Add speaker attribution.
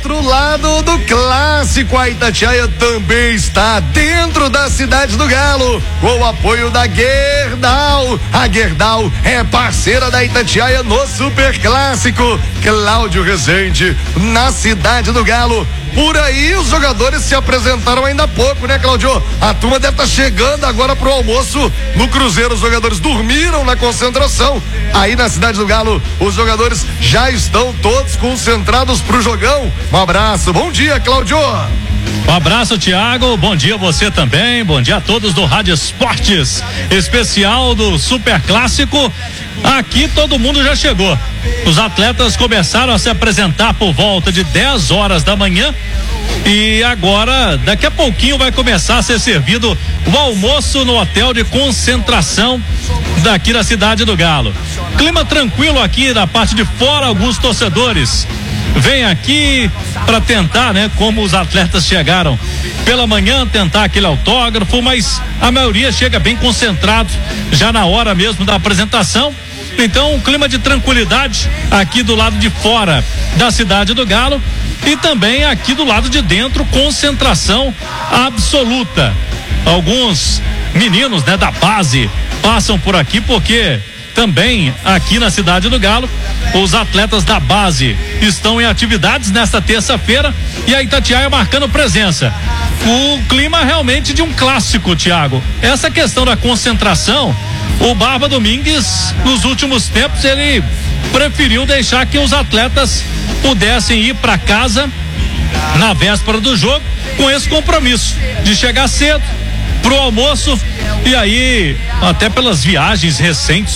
Speaker 1: outro lado do clássico, a Itatiaia também está dentro da cidade do Galo, com o apoio da Gerdau. A Gerdau é parceira da Itatiaia no Super Clássico. Cláudio Rezende, na cidade do Galo. Por aí os jogadores se apresentaram ainda há pouco, né, Cláudio? A turma deve estar chegando agora pro almoço no Cruzeiro. Os jogadores dormiram na concentração. Aí na cidade do Galo, os jogadores já estão todos concentrados pro jogão. Um abraço, bom dia, Cláudio.
Speaker 2: Um abraço, Thiago, bom dia a você também, bom dia a todos do Rádio Esportes, especial do Super Clássico. Aqui todo mundo já chegou. Os atletas começaram a se apresentar por volta de 10 horas da manhã e agora, daqui a pouquinho, vai começar a ser servido o almoço no hotel de concentração daqui da cidade do Galo. Clima tranquilo aqui da parte de fora, alguns torcedores vem aqui para tentar, né, como os atletas chegaram pela manhã, tentar aquele autógrafo, mas a maioria chega bem concentrado já na hora mesmo da apresentação. Então, um clima de tranquilidade aqui do lado de fora da cidade do Galo e também aqui do lado de dentro, concentração absoluta. Alguns meninos, né, da base passam por aqui porque também aqui na cidade do Galo, os atletas da base estão em atividades nesta terça-feira e a Itatiaia marcando presença. O clima realmente de um clássico, Thiago. Essa questão da concentração, o Barba Domingues, nos últimos tempos, ele preferiu deixar que os atletas pudessem ir para casa na véspera do jogo com esse compromisso de chegar cedo pro almoço e aí, até pelas viagens recentes